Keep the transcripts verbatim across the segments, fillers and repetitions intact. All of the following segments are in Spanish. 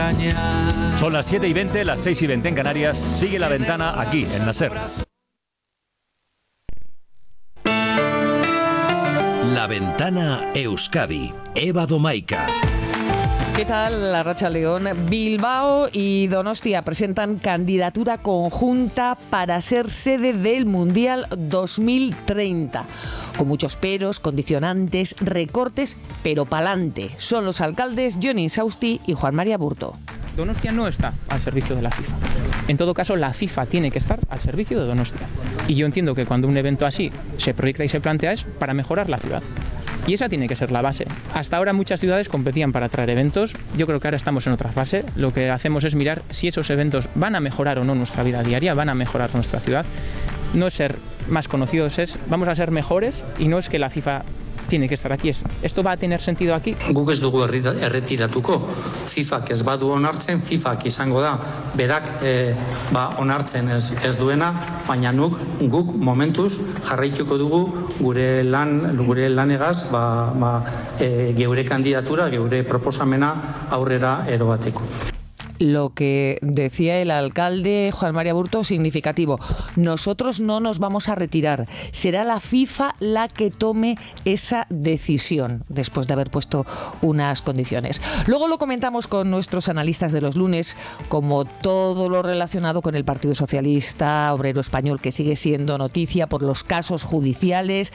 gainean. Son las siete y veinte, las seis y veinte en Canarias. Sigue La Ventana aquí, en la SER. La Ventana Euskadi. Eva Domaica. ¿Qué tal, Arratsaldeon? Bilbao y Donostia presentan candidatura conjunta para ser sede del Mundial dos mil treinta. Con muchos peros, condicionantes, recortes, pero pa'lante. Son los alcaldes Jon Insausti y Juan María Burto. Donostia no está al servicio de la FIFA. En todo caso, la FIFA tiene que estar al servicio de Donostia. Y yo entiendo que cuando un evento así se proyecta y se plantea es para mejorar la ciudad. Y esa tiene que ser la base. Hasta ahora muchas ciudades competían para traer eventos. Yo creo que ahora estamos en otra fase. Lo que hacemos es mirar si esos eventos van a mejorar o no nuestra vida diaria, van a mejorar nuestra ciudad. No es ser más conocidos, es vamos a ser mejores, y no es que la FIFA tiene que estar aquí. Esto va a tener sentido aquí. Guk ez dugu erretiratuko. FIFak ez badu onartzen, FIFak izango da berak e, ba, onartzen ez, ez duena, baina nuk, guk momentuz jarraituko dugu gure lan gure lanegaz ba, ba, e, geure kandidatura, geure proposamena aurrera erobateko. Lo que decía el alcalde Juan María Burto, significativo. Nosotros no nos vamos a retirar. Será la FIFA la que tome esa decisión después de haber puesto unas condiciones. Luego lo comentamos con nuestros analistas de los lunes, como todo lo relacionado con el Partido Socialista Obrero Español, que sigue siendo noticia por los casos judiciales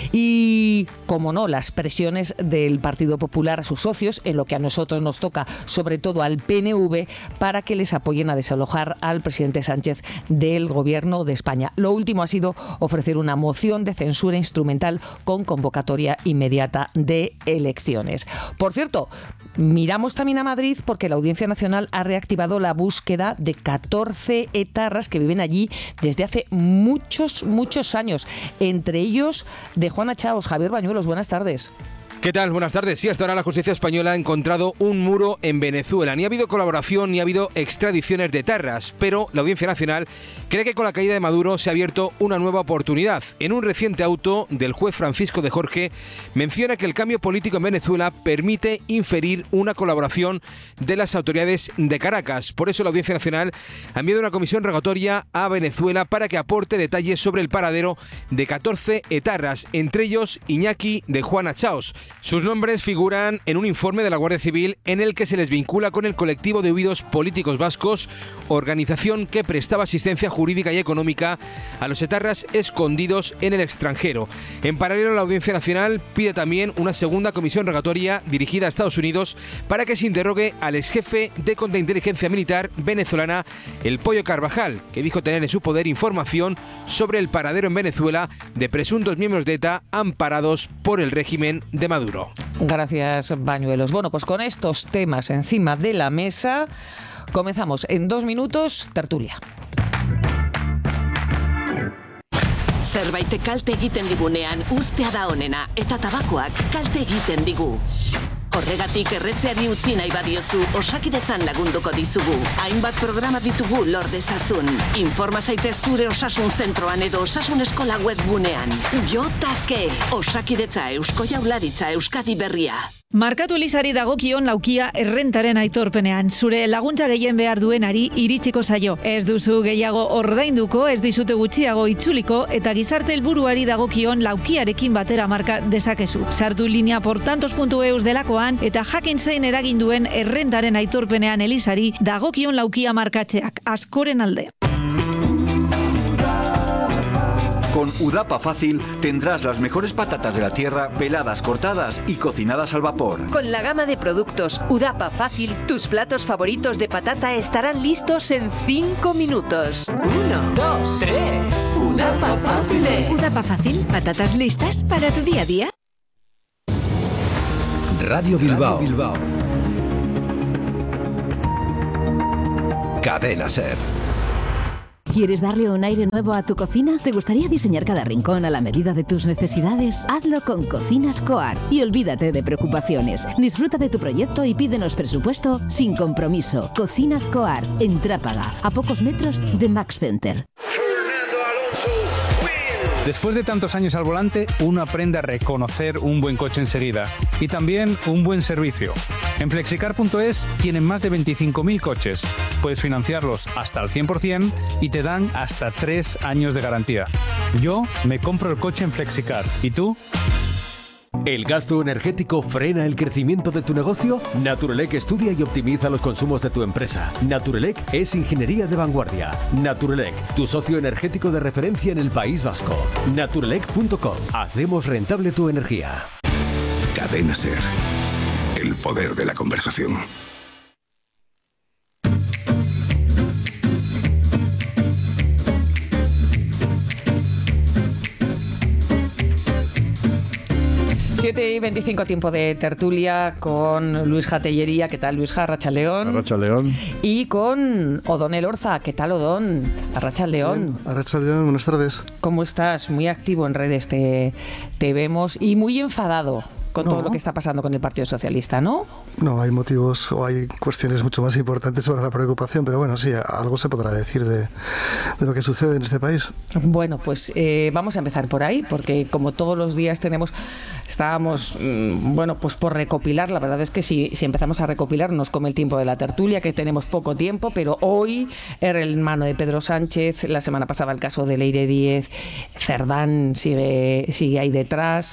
y, como no, las presiones del Partido Popular a sus socios, en lo que a nosotros nos toca, sobre todo al P N V, para que les apoyen a desalojar al presidente Sánchez del Gobierno de España. Lo último ha sido ofrecer una moción de censura instrumental con convocatoria inmediata de elecciones. Por cierto, miramos también a Madrid porque la Audiencia Nacional ha reactivado la búsqueda de catorce etarras que viven allí desde hace muchos, muchos años. Entre ellos de Juana Chaos. Javier Bañuelos, buenas tardes. ¿Qué tal? Buenas tardes. Sí, hasta ahora la justicia española ha encontrado un muro en Venezuela. Ni ha habido colaboración ni ha habido extradiciones de etarras, pero la Audiencia Nacional cree que con la caída de Maduro se ha abierto una nueva oportunidad. En un reciente auto del juez Francisco de Jorge menciona que el cambio político en Venezuela permite inferir una colaboración de las autoridades de Caracas. Por eso la Audiencia Nacional ha enviado una comisión rogatoria a Venezuela para que aporte detalles sobre el paradero de catorce etarras, entre ellos Iñaki de Juana Chaos. Sus nombres figuran en un informe de la Guardia Civil en el que se les vincula con el colectivo de huidos políticos vascos, organización que prestaba asistencia jurídica y económica a los etarras escondidos en el extranjero. En paralelo, la Audiencia Nacional pide también una segunda comisión rogatoria dirigida a Estados Unidos para que se interrogue al exjefe de contrainteligencia militar venezolana, el Pollo Carvajal, que dijo tener en su poder información sobre el paradero en Venezuela de presuntos miembros de ETA amparados por el régimen de Maduro. Gracias, Bañuelos. Bueno, pues con estos temas encima de la mesa, comenzamos en dos minutos, tertulia. Zerbait kalte egiten digunean ustea da onena eta tabakoak kalte egiten digu. Horregatik erretzeari utzi nahi badiozu, Osakidetzan lagunduko dizugu. Hainbat programa ditugu lor dezazun. Informa zaitez zure osasun zentroan edo osasun eskola webgunean. Jotake, Osakidetza Eusko Jaurlaritza Euskadi Berria. Markatu Elizari dagokion laukia errentaren aitorpenean. Zure laguntza gehien behar duenari iritsiko zaio. Ez duzu gehiago ordainduko, ez dizute gutxiago itzuliko, eta gizarte helburuari dagokion laukiarekin batera marka dezakezu. Sartu linea portantos puntu eus delakoan eta jakin zein eragin duen errentaren aitorpenean Elizari dagokion laukia markatzeak. Askoren alde. Con Udapa Fácil tendrás las mejores patatas de la tierra peladas, cortadas y cocinadas al vapor. Con la gama de productos Udapa Fácil, tus platos favoritos de patata estarán listos en cinco minutos. Uno, dos, tres. Udapa Fácil. Udapa Fácil, patatas listas para tu día a día. Radio Bilbao. Radio Bilbao. Cadena SER. ¿Quieres darle un aire nuevo a tu cocina? ¿Te gustaría diseñar cada rincón a la medida de tus necesidades? Hazlo con Cocinas Coar y olvídate de preocupaciones. Disfruta de tu proyecto y pídenos presupuesto sin compromiso. Cocinas Coar, en Trápaga, a pocos metros de Max Center. Después de tantos años al volante, uno aprende a reconocer un buen coche enseguida y también un buen servicio. En flexicar punto es tienen más de veinticinco mil coches. Puedes financiarlos hasta al cien por ciento y te dan hasta tres años de garantía. Yo me compro el coche en Flexicar. ¿Y tú? ¿El gasto energético frena el crecimiento de tu negocio? Naturelec estudia y optimiza los consumos de tu empresa. Naturelec es ingeniería de vanguardia. Naturelec, tu socio energético de referencia en el País Vasco. Naturelec punto com. Hacemos rentable tu energía. Cadena SER. El poder de la conversación. siete y veinticinco, tiempo de tertulia con Luisja Tellería. ¿Qué tal, Luisja? Arratsaldeon. Arratsaldeon. Y con Odón Elorza. ¿Qué tal, Odón? Arratsaldeon. Arratsaldeon, buenas tardes. ¿Cómo estás? Muy activo en redes, te, te vemos, y muy enfadado con no. todo lo que está pasando con el Partido Socialista, ¿no? No, hay motivos o hay cuestiones mucho más importantes sobre la preocupación, pero bueno, sí, algo se podrá decir de, de lo que sucede en este país. Bueno, pues eh, vamos a empezar por ahí, porque como todos los días tenemos, estábamos, mmm, bueno, pues por recopilar. La verdad es que si, si empezamos a recopilar nos come el tiempo de la tertulia, que tenemos poco tiempo, pero hoy era el hermano de Pedro Sánchez, la semana pasada el caso de Leire Díez, Cerdán sigue, sigue ahí detrás,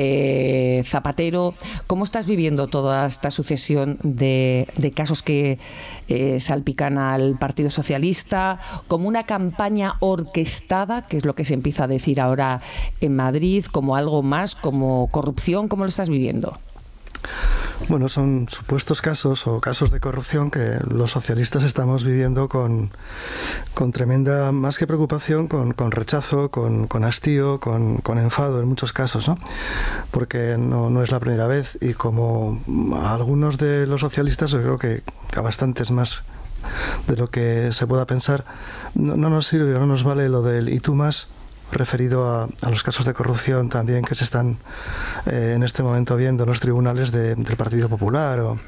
eh, Zapatero. ¿Cómo estás viviendo toda esta sucesión de, de casos que eh, salpican al Partido Socialista, como una campaña orquestada, que es lo que se empieza a decir ahora en Madrid, como algo más, como corrupción? ¿Cómo lo estás viviendo? Bueno, son supuestos casos o casos de corrupción que los socialistas estamos viviendo con, con tremenda, más que preocupación, con, con rechazo, con, con hastío, con, con enfado en muchos casos, ¿no? Porque no, no es la primera vez, y como algunos de los socialistas, yo creo que a bastantes más de lo que se pueda pensar, no, no nos sirve, no nos vale lo del y tú más, referido a, a los casos de corrupción también que se están eh, en este momento viendo en los tribunales de, del Partido Popular. O,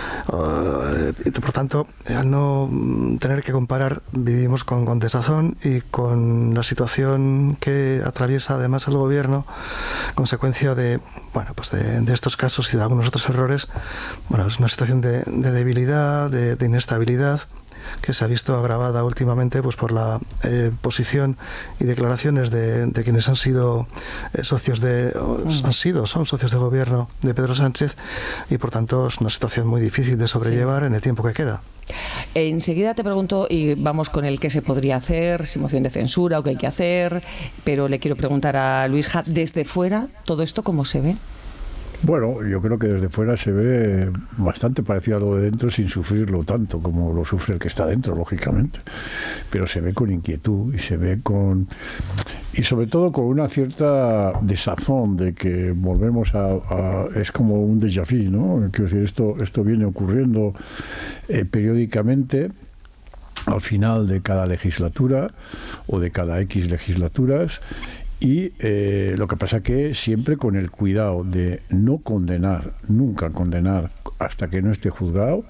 o, y por tanto, al no tener que comparar, vivimos con, con desazón y con la situación que atraviesa además el gobierno, consecuencia de, bueno, pues de, de estos casos y de algunos otros errores. Bueno, es una situación de, de debilidad, de, de inestabilidad, que se ha visto agravada últimamente pues por la eh, posición y declaraciones de, de quienes han sido eh, socios de han sido son socios de gobierno de Pedro Sánchez, y por tanto es una situación muy difícil de sobrellevar sí. en el tiempo que queda. Enseguida te pregunto, y vamos con el qué se podría hacer, si moción de censura o qué hay que hacer, pero le quiero preguntar a Luisja, desde fuera, ¿todo esto cómo se ve? Bueno, yo creo que desde fuera se ve bastante parecido a lo de dentro, sin sufrirlo tanto como lo sufre el que está dentro, lógicamente. Pero se ve con inquietud y se ve con... y sobre todo con una cierta desazón de que volvemos a... a es como un déjà vu, ¿no? Quiero decir, esto, esto viene ocurriendo eh, periódicamente al final de cada legislatura o de cada X legislaturas. Y eh, lo que pasa que siempre con el cuidado de no condenar, nunca condenar hasta que no esté juzgado.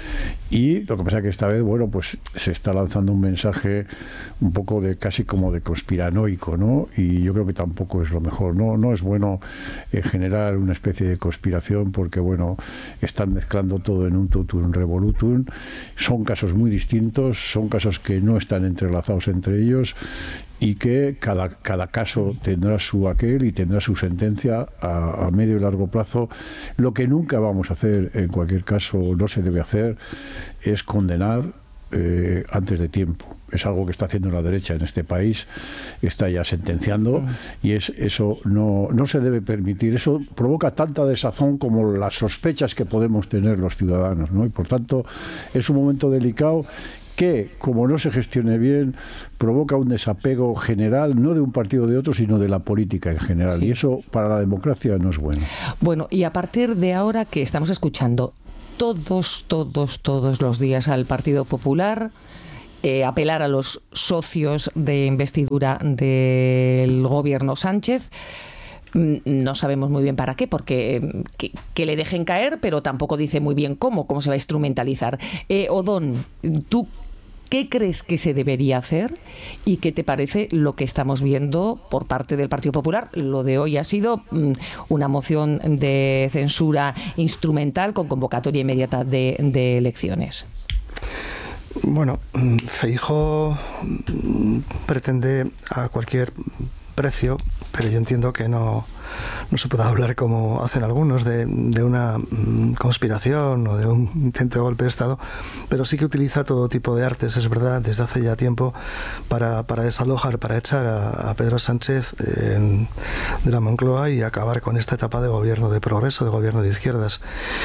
Y lo que pasa que esta vez, bueno, pues se está lanzando un mensaje un poco de casi como de conspiranoico, ¿no? Y yo creo que tampoco es lo mejor, ¿no? No es bueno eh, generar una especie de conspiración, porque, bueno, están mezclando todo en un totum revolutum. Son casos muy distintos, son casos que no están entrelazados entre ellos, y que cada, cada caso tendrá su aquel y tendrá su sentencia a, a medio y largo plazo. Lo que nunca vamos a hacer, en cualquier caso, no se debe hacer, es condenar eh, antes de tiempo. Es algo que está haciendo la derecha en este país, está ya sentenciando, y es eso no, no se debe permitir. Eso provoca tanta desazón como las sospechas que podemos tener los ciudadanos, ¿no? Y por tanto es un momento delicado que, como no se gestione bien, provoca un desapego general, no de un partido o de otro, sino de la política en general. Sí. Y eso para la democracia no es bueno. Bueno, y a partir de ahora que estamos escuchando todos, todos, todos los días al Partido Popular, eh, apelar a los socios de investidura del gobierno Sánchez, no sabemos muy bien para qué, porque que, que le dejen caer, pero tampoco dice muy bien cómo, cómo se va a instrumentalizar. Eh, Odón, ¿tú ¿Qué crees que se debería hacer y qué te parece lo que estamos viendo por parte del Partido Popular? Lo de hoy ha sido mm, una moción de censura instrumental con convocatoria inmediata de, de elecciones. Bueno, Feijóo pretende a cualquier precio, pero yo entiendo que no, no se puede hablar, como hacen algunos, de, de una conspiración o de un intento de golpe de Estado, pero sí que utiliza todo tipo de artes, es verdad, desde hace ya tiempo, para, para desalojar, para echar a, a Pedro Sánchez eh, de la Moncloa y acabar con esta etapa de gobierno de progreso, de gobierno de izquierdas.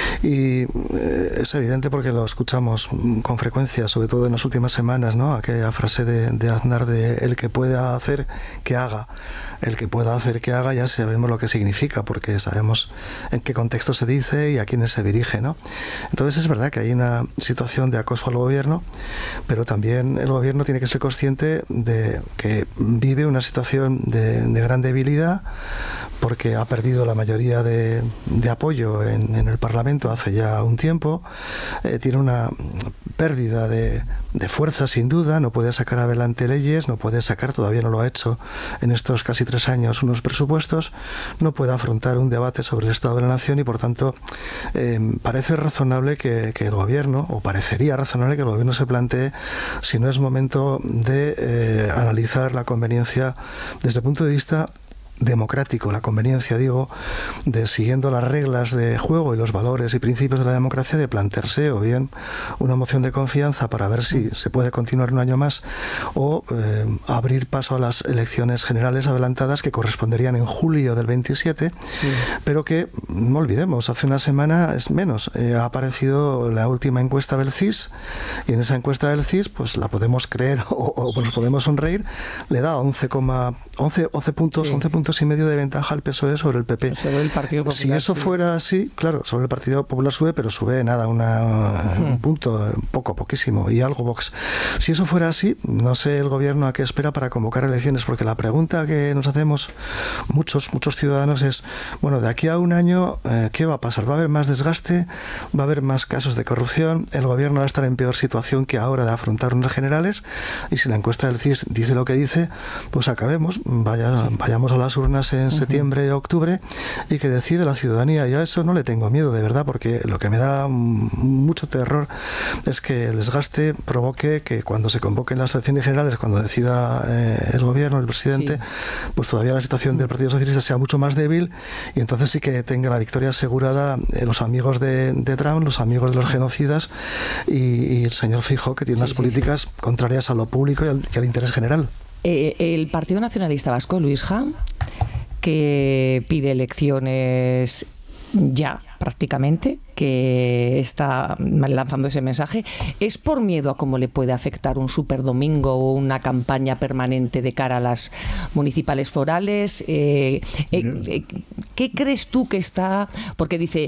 Y eh, es evidente porque lo escuchamos con frecuencia, sobre todo en las últimas semanas, ¿no? Aquella frase de, de Aznar de el que pueda hacer, que haga. El que pueda hacer que haga, ya sabemos lo que significa, porque sabemos en qué contexto se dice y a quiénes se dirige, ¿no? Entonces es verdad que hay una situación de acoso al gobierno, pero también el gobierno tiene que ser consciente de que vive una situación de, de gran debilidad, porque ha perdido la mayoría de, de apoyo en, en el Parlamento hace ya un tiempo, eh, tiene una pérdida de, de fuerza sin duda, no puede sacar adelante leyes, no puede sacar, todavía no lo ha hecho en estos casi tres años, unos presupuestos, no puede afrontar un debate sobre el Estado de la Nación y por tanto eh, parece razonable que, que el gobierno, o parecería razonable que el gobierno se plantee si no es momento de eh, analizar la conveniencia desde el punto de vista democrático, la conveniencia, digo, de siguiendo las reglas de juego y los valores y principios de la democracia, de plantearse o bien una moción de confianza para ver si se puede continuar un año más o eh, abrir paso a las elecciones generales adelantadas que corresponderían en julio del veintisiete, sí. Pero que, no olvidemos, hace una semana es menos, eh, ha aparecido la última encuesta del C I S y en esa encuesta del C I S, pues la podemos creer o, o nos podemos sonreír, le da once, once, once puntos, sí. once puntos y medio de ventaja al P S O E sobre el P P. Sobre el Partido Popular. Si eso sí. fuera así, claro, sobre el Partido Popular sube, pero sube nada, una, uh-huh. un punto, poco, poquísimo, y algo Vox. Si eso fuera así, no sé el gobierno a qué espera para convocar elecciones, porque la pregunta que nos hacemos muchos, muchos ciudadanos es, bueno, de aquí a un año, eh, ¿qué va a pasar? ¿Va a haber más desgaste? ¿Va a haber más casos de corrupción? ¿El gobierno va a estar en peor situación que ahora de afrontar unas generales? Y si la encuesta del C I S dice lo que dice, pues acabemos, vaya, sí. vayamos a las urnas en uh-huh. septiembre o octubre y que decide la ciudadanía. Yo a eso no le tengo miedo, de verdad, porque lo que me da mucho terror es que el desgaste provoque que cuando se convoquen las elecciones generales, cuando decida eh, el gobierno, el presidente, sí. pues todavía la situación del Partido Socialista sea mucho más débil y entonces sí que tenga la victoria asegurada eh, los amigos de, de Trump, los amigos de los genocidas y, y el señor Feijóo, que tiene sí, unas sí, políticas sí. contrarias a lo público y al, y al interés general. Eh, el Partido Nacionalista Vasco, Luisja, que pide elecciones ya prácticamente, que está lanzando ese mensaje, ¿es por miedo a cómo le puede afectar un superdomingo o una campaña permanente de cara a las municipales forales? Eh, eh, ¿Qué crees tú que está? Porque dice,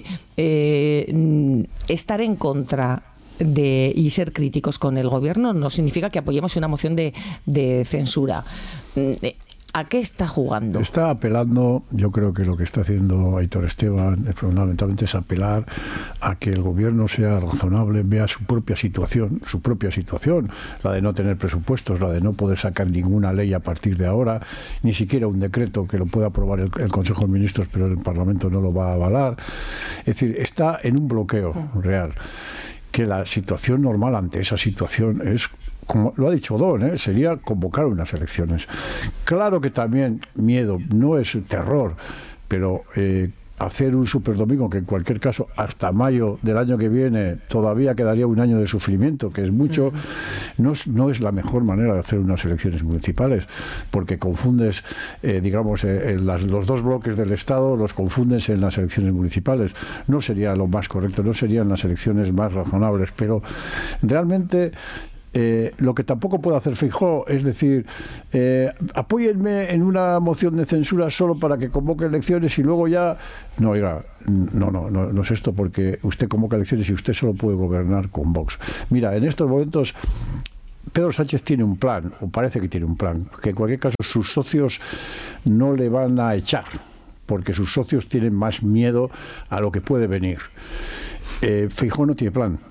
eh, estar en contra de y ser críticos con el gobierno no significa que apoyemos una moción de, de censura. ¿A qué está jugando? Está apelando, yo creo que lo que está haciendo Aitor Esteban fundamentalmente es apelar a que el gobierno sea razonable, vea su propia situación, su propia situación, la de no tener presupuestos, la de no poder sacar ninguna ley a partir de ahora, ni siquiera un decreto que lo pueda aprobar el, el Consejo de Ministros, pero el Parlamento no lo va a avalar. Es decir, está en un bloqueo real. Que la situación normal ante esa situación es, como lo ha dicho Don, ¿eh? sería convocar unas elecciones. Claro que también miedo, no es terror, pero eh, hacer un superdomingo que en cualquier caso hasta mayo del año que viene todavía quedaría un año de sufrimiento, que es mucho, no es, no es la mejor manera de hacer unas elecciones municipales, porque confundes, eh, digamos, eh, las, los dos bloques del Estado los confundes en las elecciones municipales. No sería lo más correcto, no serían las elecciones más razonables, pero realmente Eh, lo que tampoco puede hacer Feijóo es decir, eh, apóyenme en una moción de censura solo para que convoque elecciones y luego ya... No, oiga, no, no, no, no es esto, porque usted convoca elecciones y usted solo puede gobernar con Vox. Mira, en estos momentos Pedro Sánchez tiene un plan, o parece que tiene un plan, que en cualquier caso sus socios no le van a echar, porque sus socios tienen más miedo a lo que puede venir. Eh, Feijóo no tiene plan.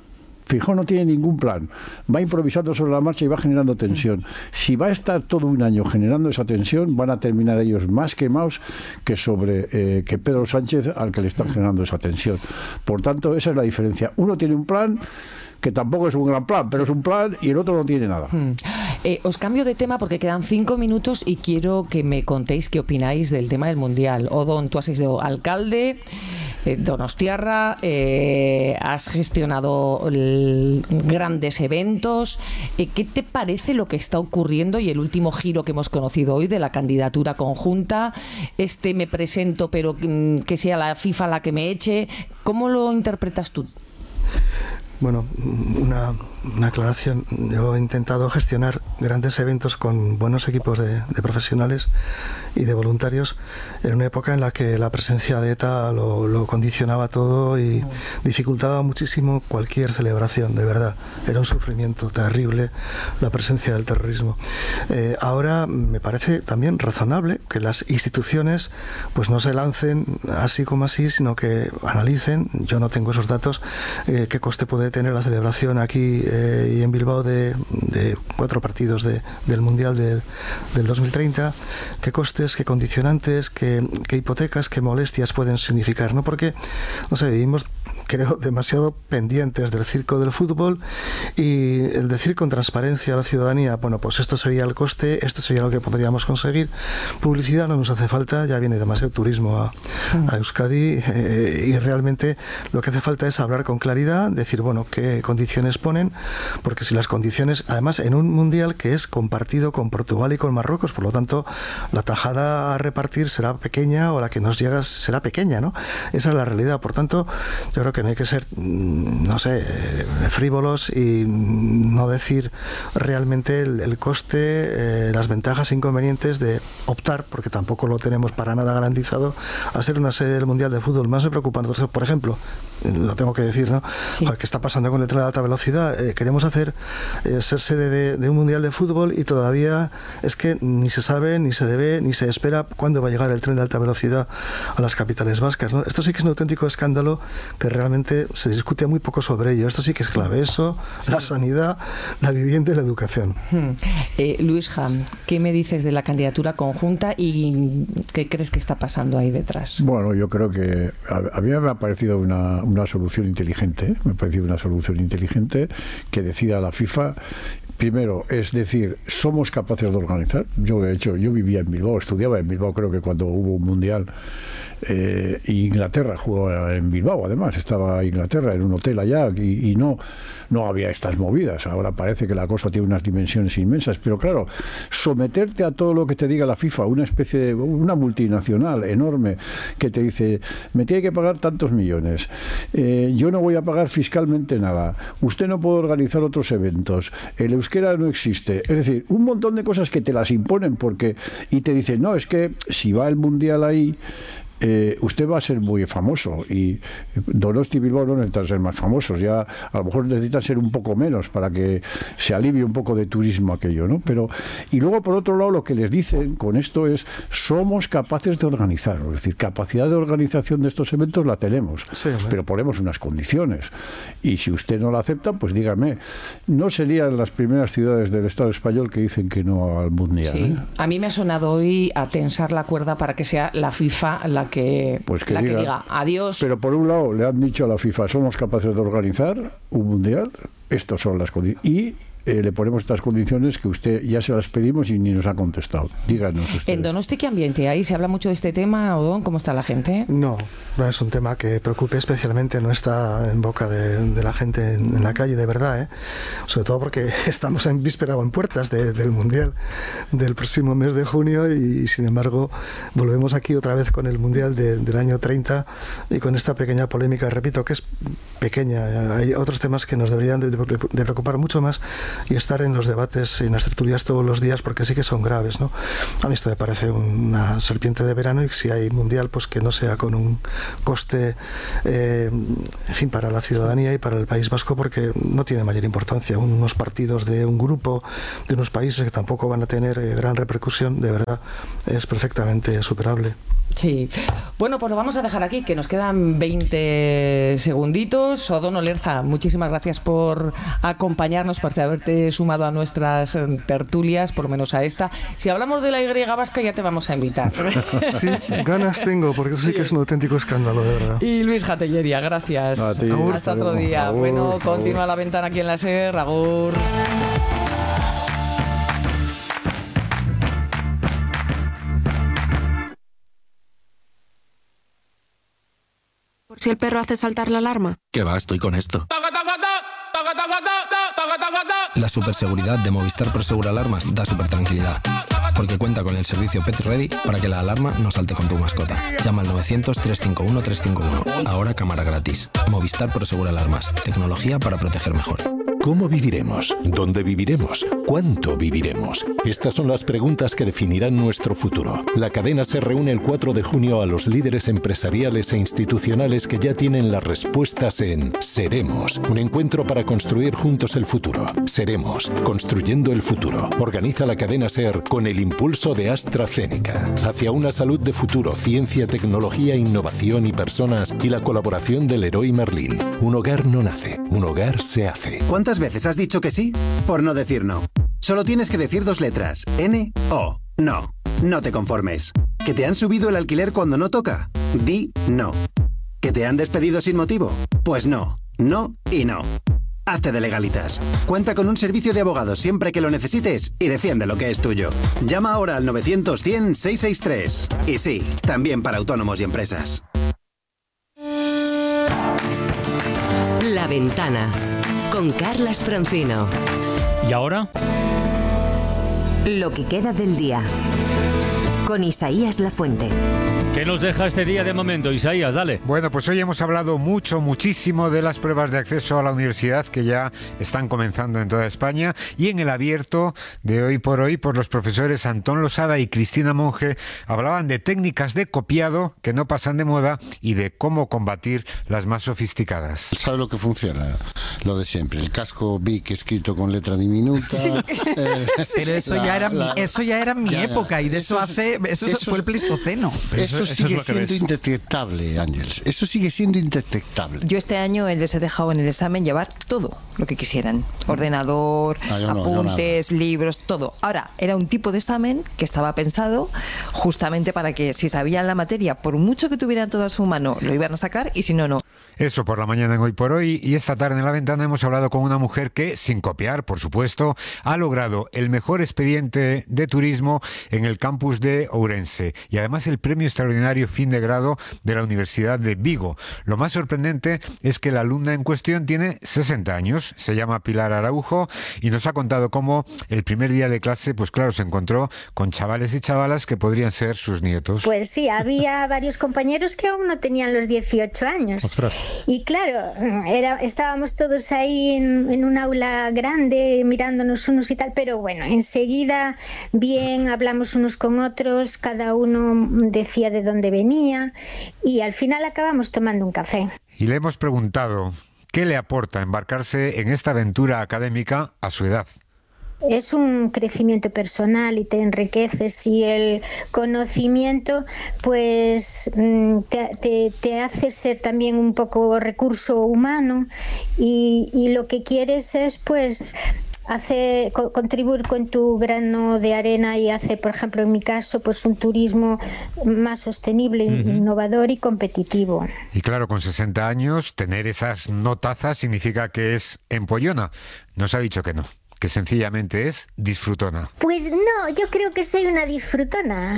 Feijóo no tiene ningún plan, va improvisando sobre la marcha y va generando tensión. Si va a estar todo un año generando esa tensión, van a terminar ellos más quemados que sobre eh, que Pedro Sánchez, al que le están generando esa tensión. Por tanto, esa es la diferencia. Uno tiene un plan que tampoco es un gran plan, pero es un plan, y el otro no tiene nada. Hmm. Eh, os cambio de tema porque quedan cinco minutos y quiero que me contéis qué opináis del tema del Mundial. Odón, tú has sido alcalde, eh, donostiarra, eh, has gestionado el, grandes eventos. Eh, ¿Qué te parece lo que está ocurriendo y el último giro que hemos conocido hoy de la candidatura conjunta? Este me presento, pero mm, que sea la FIFA la que me eche. ¿Cómo lo interpretas tú? Bueno, una, una aclaración. Yo he intentado gestionar grandes eventos con buenos equipos de, de profesionales y de voluntarios en una época en la que la presencia de ETA lo, lo condicionaba todo y dificultaba muchísimo cualquier celebración, de verdad. Era un sufrimiento terrible la presencia del terrorismo. Eh, ahora me parece también razonable que las instituciones pues no se lancen así como así, sino que analicen, yo no tengo esos datos, eh, qué coste puede tener la celebración aquí eh, y en Bilbao de, de cuatro partidos de, del Mundial de, del dos mil treinta, qué costes, qué condicionantes, qué, qué hipotecas, qué molestias pueden significar, ¿no? Porque, no sé, vivimos, creo, demasiado pendientes del circo del fútbol, y el decir con transparencia a la ciudadanía, bueno, pues esto sería el coste, esto sería lo que podríamos conseguir. Publicidad no nos hace falta, ya viene demasiado turismo a, a Euskadi, eh, y realmente lo que hace falta es hablar con claridad, decir, bueno, qué condiciones ponen, porque si las condiciones, además en un mundial que es compartido con Portugal y con Marruecos, por lo tanto la tajada a repartir será pequeña, o la que nos llega será pequeña, ¿no? Esa es la realidad. Por tanto, yo creo que no hay que ser, no sé, frívolos y no decir realmente el, el coste, eh, las ventajas e inconvenientes de optar, porque tampoco lo tenemos para nada garantizado, a ser una sede del Mundial de Fútbol. Más me preocupa, entonces, por ejemplo, lo tengo que decir, ¿no? Sí. ¿Qué está pasando con el tren de alta velocidad? Eh, queremos hacer eh, ser sede de, de un Mundial de Fútbol y todavía es que ni se sabe, ni se debe, ni se espera cuándo va a llegar el tren de alta velocidad a las capitales vascas, ¿no? Esto sí que es un auténtico escándalo que realmente se discute muy poco sobre ello. Esto sí que es clave. Eso, sí. La sanidad, la vivienda y la educación. Hmm. Eh, Luis Ham, ¿qué me dices de la candidatura conjunta y qué crees que está pasando ahí detrás? Bueno, yo creo que a, a mí me ha parecido una, una solución inteligente, ¿eh? me ha parecido una solución inteligente que decida la FIFA. Primero, es decir, somos capaces de organizar. Yo, de hecho, yo vivía en Bilbao, estudiaba en Bilbao, creo que cuando hubo un mundial, eh, Inglaterra jugaba en Bilbao, además, estaba Inglaterra en un hotel allá y, y no, no había estas movidas. Ahora parece que la cosa tiene unas dimensiones inmensas, pero claro, someterte a todo lo que te diga la FIFA, una especie de, una multinacional enorme que te dice, me tiene que pagar tantos millones, eh, yo no voy a pagar fiscalmente nada, usted no puede organizar otros eventos, el euskera no existe, es decir, un montón de cosas que te las imponen porque y te dicen, no, es que si va el mundial ahí, Eh, usted va a ser muy famoso, y Donosti y Bilbao no necesitan ser más famosos, ya a lo mejor necesitan ser un poco menos para que se alivie un poco de turismo aquello, ¿no? Pero, y luego por otro lado lo que les dicen con esto es, somos capaces de organizarlo, es decir, capacidad de organización de estos eventos la tenemos, sí, pero ponemos unas condiciones, y si usted no la acepta, pues dígame, no serían las primeras ciudades del Estado español que dicen que no al mundial. Sí. ¿eh? A mí me ha sonado hoy a tensar la cuerda para que sea la FIFA la que, pues que, la diga, que diga adiós. Pero por un lado le han dicho a la FIFA, somos capaces de organizar un mundial, estas son las condiciones, y eh, le ponemos estas condiciones que usted ya se las pedimos y ni nos ha contestado. Díganos usted. En Donosti, ¿qué ambiente hay? ¿Se habla mucho de este tema, Odón? ¿Cómo está la gente? No, no es un tema que preocupe especialmente, no está en boca de, de la gente en, en la calle, de verdad, ¿eh? Sobre todo porque estamos en víspera o en puertas de, del Mundial del próximo mes de junio y, y sin embargo volvemos aquí otra vez con el Mundial de, del año treinta y con esta pequeña polémica, repito, que es pequeña. Hay otros temas que nos deberían de, de, de preocupar mucho más y estar en los debates y en las tertulias todos los días, porque sí que son graves, ¿no? A mí esto me parece una serpiente de verano, y si hay mundial, pues que no sea con un coste, eh, en fin, para la ciudadanía y para el País Vasco, porque no tiene mayor importancia. Unos partidos de un grupo, de unos países que tampoco van a tener eh, gran repercusión, de verdad, es perfectamente superable. Sí. Bueno, pues lo vamos a dejar aquí, que nos quedan veinte segunditos. Odono Lerza, muchísimas gracias por acompañarnos, por haberte sumado a nuestras tertulias, por lo menos a esta. Si hablamos de la Y vasca, ya te vamos a invitar. Sí, ganas tengo, porque eso sí que es un auténtico escándalo, de verdad. Y Luis Jatelleria, gracias. A ti. Hasta otro día. Agur, bueno, agur. continúa La Ventana aquí en la SER. Agur. Si el perro hace saltar la alarma. ¿Qué va? Estoy con esto. La superseguridad de Movistar Prosegur Alarmas da super tranquilidad, porque cuenta con el servicio Pet Ready para que la alarma no salte con tu mascota. Llama al novecientos, trescientos cincuenta y uno, trescientos cincuenta y uno. Ahora cámara gratis. Movistar Prosegur Alarmas. Tecnología para proteger mejor. ¿Cómo viviremos? ¿Dónde viviremos? ¿Cuánto viviremos? Estas son las preguntas que definirán nuestro futuro. La cadena se reúne el cuatro de junio a los líderes empresariales e institucionales que ya tienen las respuestas en Seremos, un encuentro para construir juntos el futuro. Seremos, construyendo el futuro. Organiza la cadena SER con el impulso de AstraZeneca. Hacia una salud de futuro, ciencia, tecnología, innovación y personas, y la colaboración del Leroy Merlin. Un hogar no nace, un hogar se hace. ¿Cuántas veces has dicho que sí? Por no decir no. Solo tienes que decir dos letras. N O. No. No te conformes. ¿Que te han subido el alquiler cuando no toca? Di no. ¿Que te han despedido sin motivo? Pues no. No y no. Hazte de legalitas. Cuenta con un servicio de abogados siempre que lo necesites y defiende lo que es tuyo. Llama ahora al novecientos, cien, seiscientos sesenta y tres. Y sí, también para autónomos y empresas. La Ventana con Carlas Francino. ¿Y ahora? Lo que queda del día con Isaías Lafuente. ¿Qué nos deja este día de momento, Isaías? Dale. Bueno, pues hoy hemos hablado mucho, muchísimo de las pruebas de acceso a la universidad que ya están comenzando en toda España, y en el abierto de Hoy por Hoy, por los profesores Antón Losada y Cristina Monge, hablaban de técnicas de copiado que no pasan de moda y de cómo combatir las más sofisticadas. ¿Sabe lo que funciona? Lo de siempre, el casco Bic escrito con letra diminuta. Sí. Eh, Pero eso, la, ya era la, mi, eso ya era mi ya, época, y de eso, eso hace eso, eso fue el Pleistoceno. Eso, eso sigue es siendo indetectable, Ángeles. Eso sigue siendo indetectable. Yo este año les he dejado en el examen llevar todo lo que quisieran. Ordenador, ah, no, apuntes, libros, todo. Ahora, era un tipo de examen que estaba pensado justamente para que si sabían la materia, por mucho que tuvieran todo a su mano, lo iban a sacar, y si no, no. Eso por la mañana en Hoy por Hoy, y esta tarde en La Ventana hemos hablado con una mujer que, sin copiar, por supuesto, ha logrado el mejor expediente de turismo en el campus de Ourense y además el premio extraordinario fin de grado de la Universidad de Vigo. Lo más sorprendente es que la alumna en cuestión tiene sesenta años, se llama Pilar Araujo, y nos ha contado cómo el primer día de clase, pues claro, se encontró con chavales y chavalas que podrían ser sus nietos. Pues sí, había varios compañeros que aún no tenían los dieciocho años. Ostras. Y claro, era, estábamos todos ahí en, en un aula grande mirándonos unos y tal, pero bueno, enseguida bien, hablamos unos con otros, cada uno decía de dónde venía y al final acabamos tomando un café. Y le hemos preguntado qué le aporta embarcarse en esta aventura académica a su edad. Es un crecimiento personal y te enriqueces, y el conocimiento pues te, te, te hace ser también un poco recurso humano, y, y lo que quieres es pues hace co- contribuir con tu grano de arena y hace, por ejemplo, en mi caso, pues un turismo más sostenible, uh-huh. innovador y competitivo. Y claro, con sesenta años, tener esas notazas significa que es empollona. Nos ha dicho que no, que sencillamente es disfrutona. Pues no, yo creo que soy una disfrutona.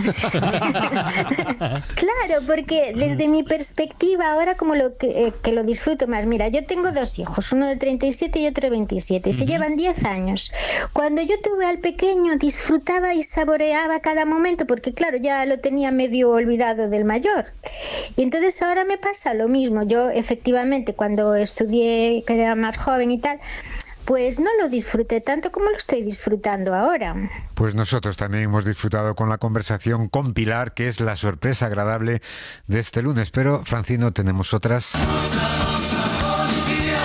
Claro, porque desde mi perspectiva ahora como lo que, eh, que lo disfruto más. Mira, yo tengo dos hijos, uno de treinta y siete y otro de veintisiete, y uh-huh. se llevan diez años. Cuando yo tuve al pequeño disfrutaba y saboreaba cada momento, porque claro, ya lo tenía medio olvidado del mayor. Y entonces ahora me pasa lo mismo. Yo efectivamente cuando estudié, que era más joven y tal, pues no lo disfruté tanto como lo estoy disfrutando ahora. Pues nosotros también hemos disfrutado con la conversación con Pilar, que es la sorpresa agradable de este lunes. Pero, Francino, tenemos otras.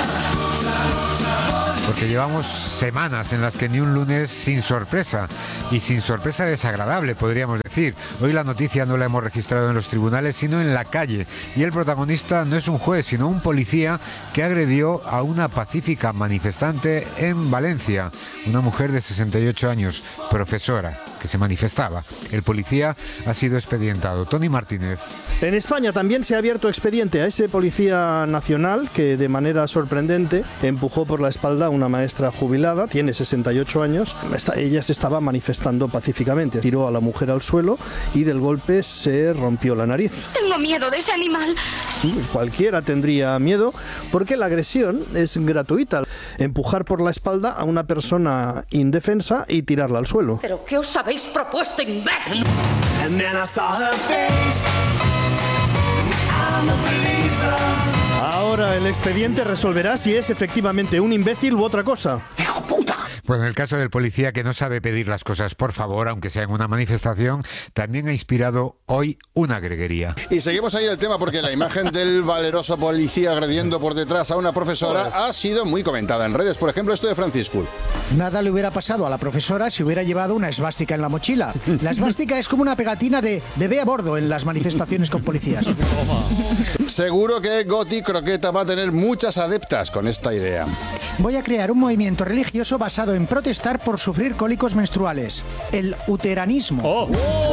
Porque llevamos semanas en las que ni un lunes sin sorpresa. y sin sorpresa desagradable, podríamos decir. Hoy la noticia no la hemos registrado en los tribunales, sino en la calle. Y el protagonista no es un juez, sino un policía que agredió a una pacífica manifestante en Valencia. Una mujer de sesenta y ocho años, profesora, que se manifestaba. El policía ha sido expedientado. Tony Martínez. En España también se ha abierto expediente a ese policía nacional que de manera sorprendente empujó por la espalda a una maestra jubilada, tiene sesenta y ocho años. Ella se estaba manifestando pacíficamente, tiró a la mujer al suelo y del golpe se rompió la nariz. Tengo miedo de ese animal. Cualquiera tendría miedo porque la agresión es gratuita. Empujar por la espalda a una persona indefensa y tirarla al suelo. ¿Pero qué os habéis propuesto, imbécil? Ahora el expediente resolverá si es efectivamente un imbécil u otra cosa. ¡Hijo puta! Bueno, el caso del policía que no sabe pedir las cosas por favor, aunque sea en una manifestación, también ha inspirado hoy una greguería. Y seguimos ahí el tema porque la imagen del valeroso policía agrediendo por detrás a una profesora ha sido muy comentada en redes. Por ejemplo, esto de Francisco. Nada le hubiera pasado a la profesora si hubiera llevado una esvástica en la mochila. La esvástica es como una pegatina de bebé a bordo en las manifestaciones con policías. Seguro que Goti Croqueta va a tener muchas adeptas con esta idea. Voy a crear un movimiento religioso basado en protestar por sufrir cólicos menstruales. El uteranismo. Oh.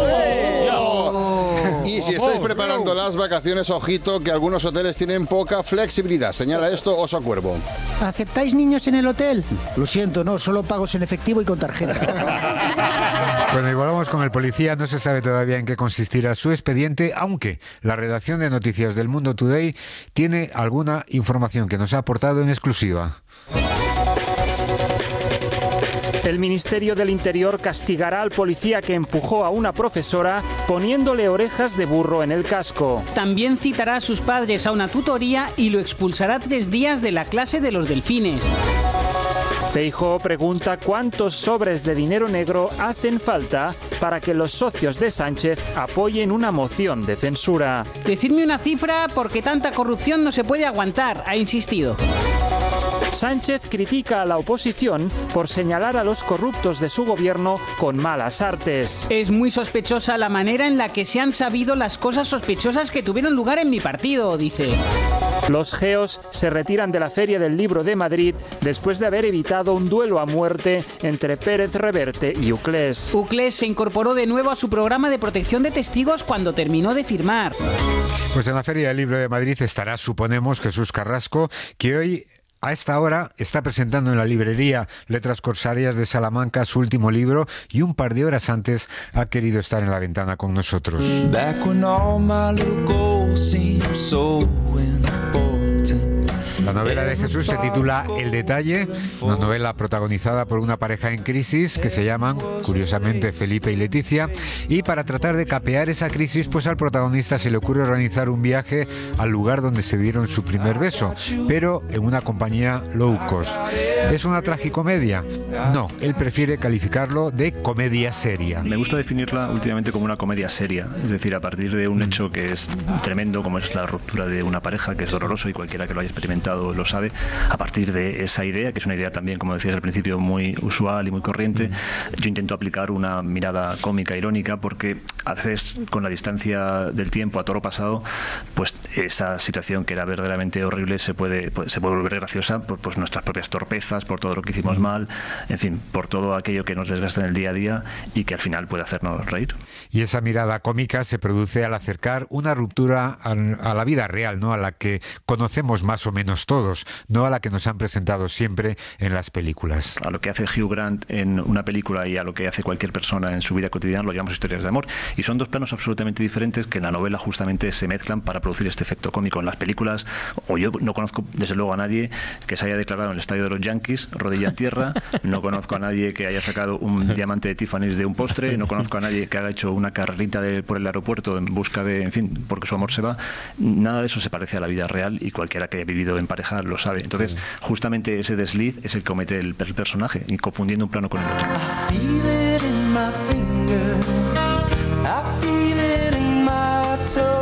Oh. Y si estáis preparando las vacaciones, ojito que algunos hoteles tienen poca flexibilidad. Señala esto Oso Cuervo. ¿Aceptáis niños en el hotel? Lo siento, no, solo pagos en efectivo y con tarjeta. Bueno, y volvamos con el policía. No se sabe todavía en qué consistirá su expediente, aunque la redacción de noticias del Mundo Today tiene alguna información que nos ha aportado en exclusiva. El Ministerio del Interior castigará al policía que empujó a una profesora poniéndole orejas de burro en el casco. También citará a sus padres a una tutoría y lo expulsará tres días de la clase de los delfines. Feijóo pregunta cuántos sobres de dinero negro hacen falta para que los socios de Sánchez apoyen una moción de censura. Decidme una cifra porque tanta corrupción no se puede aguantar, ha insistido. Sánchez critica a la oposición por señalar a los corruptos de su gobierno con malas artes. Es muy sospechosa la manera en la que se han sabido las cosas sospechosas que tuvieron lugar en mi partido, dice. Los geos se retiran de la Feria del Libro de Madrid después de haber evitado un duelo a muerte entre Pérez Reverte y Uclés. Uclés se incorporó de nuevo a su programa de protección de testigos cuando terminó de firmar. Pues en la Feria del Libro de Madrid estará, suponemos, Jesús Carrasco, que hoy a esta hora está presentando en la librería Letras Corsarias de Salamanca su último libro y un par de horas antes ha querido estar en la ventana con nosotros. La novela de Jesús se titula El Detalle, una novela protagonizada por una pareja en crisis que se llaman, curiosamente, Felipe y Leticia, y para tratar de capear esa crisis, pues al protagonista se le ocurre organizar un viaje al lugar donde se dieron su primer beso, pero en una compañía low cost. ¿Es una tragicomedia? No, él prefiere calificarlo de comedia seria. Me gusta definirla últimamente como una comedia seria, es decir, a partir de un hecho que es tremendo, como es la ruptura de una pareja, que es doloroso y cualquiera que lo haya experimentado lo sabe. A partir de esa idea, que es una idea también, como decías al principio, muy usual y muy corriente, yo intento aplicar una mirada cómica, irónica, porque a veces con la distancia del tiempo a toro pasado, pues esa situación que era verdaderamente horrible se puede, se puede volver graciosa por pues, nuestras propias torpezas, por todo lo que hicimos mal, en fin, por todo aquello que nos desgasta en el día a día y que al final puede hacernos reír. Y esa mirada cómica se produce al acercar una ruptura a, a la vida real, ¿no? A la que conocemos más o menos todos, no a la que nos han presentado siempre en las películas. A lo que hace Hugh Grant en una película y a lo que hace cualquier persona en su vida cotidiana lo llamamos historias de amor, y son dos planos absolutamente diferentes que en la novela justamente se mezclan para producir este efecto cómico. En las películas, o yo no conozco desde luego a nadie que se haya declarado en el estadio de los Yankees rodilla en tierra, no conozco a nadie que haya sacado un diamante de Tiffany's de un postre, no conozco a nadie que haya hecho una carrerita de, por el aeropuerto en busca de, en fin, porque su amor se va. Nada de eso se parece a la vida real y cualquiera que haya vivido en pareja lo sabe. Entonces, justamente ese desliz es el que comete el, el personaje, y confundiendo un plano con el otro.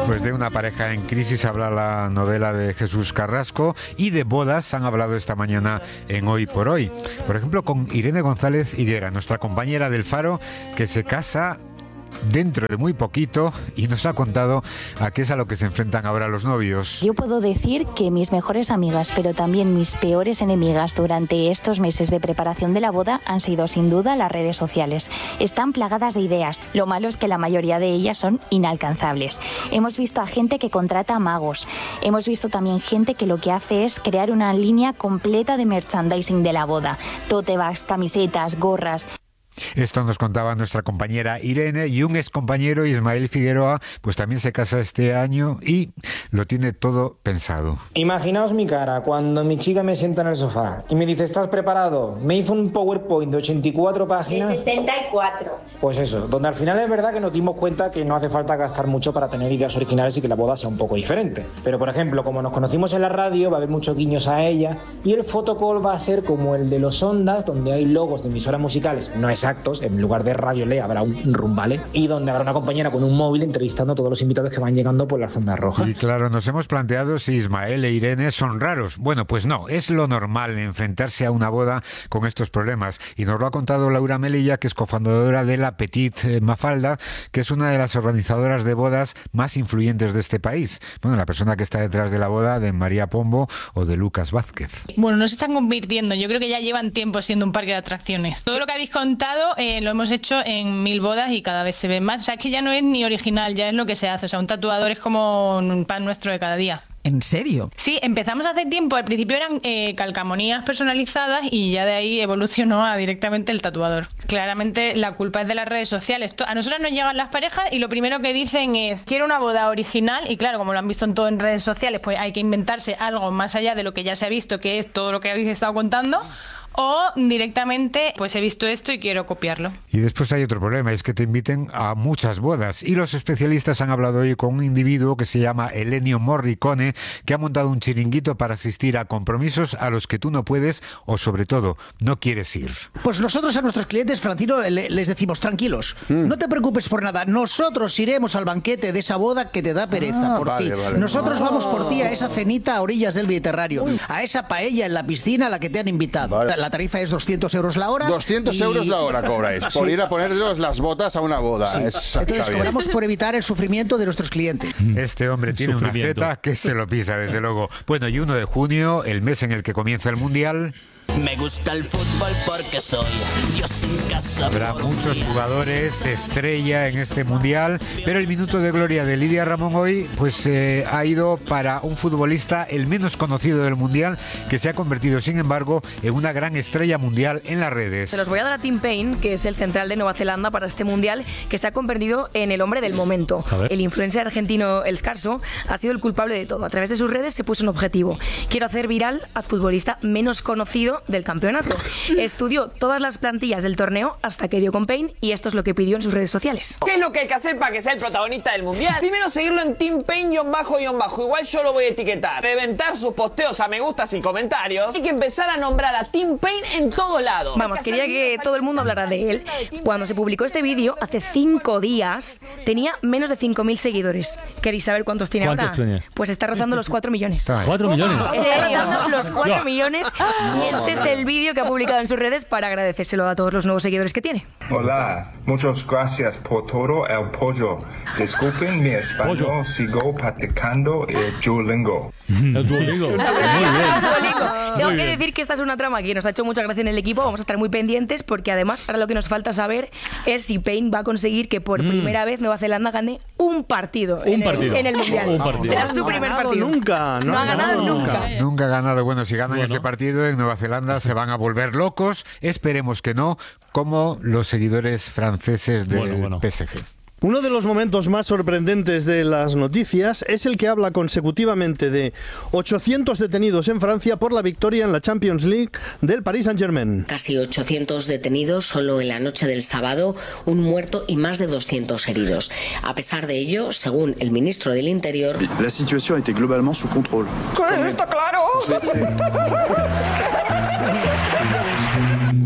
Pues de una pareja en crisis habla la novela de Jesús Carrasco, y de bodas han hablado esta mañana en Hoy por Hoy. Por ejemplo, con Irene González Higuera, nuestra compañera del Faro, que se casa dentro de muy poquito y nos ha contado a qué es a lo que se enfrentan ahora los novios. Yo puedo decir que mis mejores amigas, pero también mis peores enemigas durante estos meses de preparación de la boda han sido sin duda las redes sociales. Están plagadas de ideas. Lo malo es que la mayoría de ellas son inalcanzables. Hemos visto a gente que contrata magos. Hemos visto también gente que lo que hace es crear una línea completa de merchandising de la boda. Tote bags, camisetas, gorras. Esto nos contaba nuestra compañera Irene, y un excompañero, Ismael Figueroa, pues también se casa este año y lo tiene todo pensado. Imaginaos mi cara cuando mi chica me sienta en el sofá y me dice: ¿estás preparado? Me hizo un PowerPoint de ochenta y cuatro páginas. De sesenta y cuatro. Pues eso, donde al final es verdad que nos dimos cuenta que no hace falta gastar mucho para tener ideas originales y que la boda sea un poco diferente. Pero por ejemplo, como nos conocimos en la radio, va a haber muchos guiños a ella, y el photocall va a ser como el de los Ondas, donde hay logos de emisoras musicales, no es actos, en lugar de Radio Le habrá un rumbale, y donde habrá una compañera con un móvil entrevistando a todos los invitados que van llegando por la alfombra roja. Y claro, nos hemos planteado si Ismael e Irene son raros. Bueno, pues no, es lo normal enfrentarse a una boda con estos problemas, y nos lo ha contado Laura Melilla, que es cofundadora de la Petit Mafalda, que es una de las organizadoras de bodas más influyentes de este país. Bueno, la persona que está detrás de la boda de María Pombo o de Lucas Vázquez. Bueno, no se están convirtiendo, yo creo que ya llevan tiempo siendo un parque de atracciones. Todo lo que habéis contado eh, lo hemos hecho en mil bodas y cada vez se ven más. O sea, es que ya no es ni original, ya es lo que se hace. O sea, un tatuador es como un pan nuestro de cada día. ¿En serio? Sí, empezamos hace tiempo. Al principio eran eh, calcamonías personalizadas y ya de ahí evolucionó a directamente el tatuador. Claramente la culpa es de las redes sociales. A nosotras nos llegan las parejas y lo primero que dicen es: quiero una boda original, y claro, como lo han visto en todo en redes sociales, pues hay que inventarse algo más allá de lo que ya se ha visto, que es todo lo que habéis estado contando. O directamente, pues he visto esto y quiero copiarlo. Y después hay otro problema, es que te inviten a muchas bodas. Y los especialistas han hablado hoy con un individuo que se llama Ennio Morricone, que ha montado un chiringuito para asistir a compromisos a los que tú no puedes, o sobre todo, no quieres ir. Pues nosotros a nuestros clientes, Francino, le, les decimos: tranquilos, mm. no te preocupes por nada. Nosotros iremos al banquete de esa boda que te da pereza ah, por vale, ti. Vale. Nosotros oh. vamos por ti a esa cenita a orillas del Mediterráneo, Uy. a esa paella en la piscina a la que te han invitado. Vale. La tarifa es doscientos euros la hora. doscientos euros la hora cobráis por sí. ir a ponerlos las botas a una boda. Sí. Es, Entonces cobramos por evitar el sufrimiento de nuestros clientes. Este hombre tiene una jeta que se lo pisa, desde luego. Bueno, y uno de junio, el mes en el que comienza el Mundial. Me gusta el fútbol porque soy Dios en casa. Habrá muchos jugadores estrella en este mundial, pero el minuto de gloria de Lidia Ramón hoy pues eh, ha ido para un futbolista el menos conocido del mundial, que se ha convertido sin embargo en una gran estrella mundial en las redes. Se los voy a dar a Tim Payne, que es el central de Nueva Zelanda para este mundial, que se ha convertido en el hombre del momento. El influencer argentino El Scarso ha sido el culpable de todo. A través de sus redes se puso un objetivo: quiero hacer viral al futbolista menos conocido del campeonato. Estudió todas las plantillas del torneo hasta que dio con Payne, y esto es lo que pidió en sus redes sociales. ¿Qué es lo que hay que hacer para que sea el protagonista del mundial? Primero seguirlo en Team Payne-bajo, igual yo lo voy a etiquetar, reventar sus posteos a me gustas y comentarios. Hay que empezar a nombrar a Team Payne en todo lado. Vamos, quería que todo el mundo hablara de él. Cuando se publicó este vídeo, hace cinco días, tenía menos de cinco mil seguidores. ¿Queréis saber cuántos tiene ¿Cuántos ahora? Tiene? Pues está rozando los cuatro millones. ¿cuatro millones? Está rozando los cuatro millones, y este es el vídeo que ha publicado en sus redes para agradecérselo a todos los nuevos seguidores que tiene. Hola, muchas gracias por todo el pollo. Disculpen mi español, pollo. Sigo practicando el Duolingo. El Duolingo. Muy bien. Tengo que decir que esta es una trama que nos ha hecho mucha gracia en el equipo. Vamos a estar muy pendientes, porque además ahora lo que nos falta saber es si Payne va a conseguir que por mm. primera vez Nueva Zelanda gane un partido, un en, partido. El, en el Mundial. Un partido. Será su no primer ha partido. Nunca, no, no ha ganado no, nunca. Nunca, nunca ha ganado. Bueno, si ganan bueno. ese partido en Nueva Zelanda se van a volver locos. Esperemos que no, como los seguidores franceses del bueno, bueno. P S G. Uno de los momentos más sorprendentes de las noticias es el que habla consecutivamente de ochocientos detenidos en Francia por la victoria en la Champions League del Paris Saint-Germain. Casi ochocientos detenidos solo en la noche del sábado, un muerto y más de doscientos heridos. A pesar de ello, según el ministro del Interior, la situación está globalmente sous control. ¿Qué? ¿Está claro? Que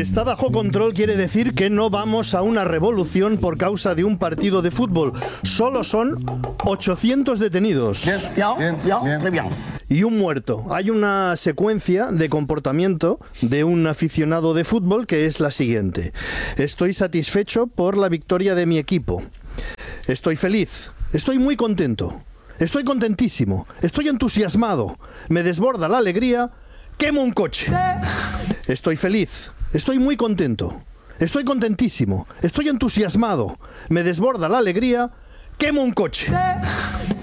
Está bajo control quiere decir que no vamos a una revolución por causa de un partido de fútbol. Solo son ochocientos detenidos. Bien, bien, bien, bien, bien. Y un muerto. Hay una secuencia de comportamiento de un aficionado de fútbol que es la siguiente. Estoy satisfecho por la victoria de mi equipo. Estoy feliz. Estoy muy contento. Estoy contentísimo. Estoy entusiasmado. Me desborda la alegría. ¡Quemo un coche! Estoy feliz. Estoy muy contento. Estoy contentísimo. Estoy entusiasmado. Me desborda la alegría. ¡Quemo un coche!